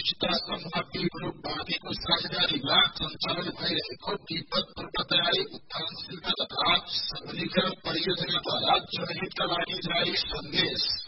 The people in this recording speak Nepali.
विशिष्ट समाप्तिहरू बाँकीको साझेदारी लाभ सञ्चालन भइरहेको तिब्बत पर्वतयारी उत्थानशीलता तथा सबलीकरण परियोजनाद्वारा जनहितका लागि जारी सन्देश।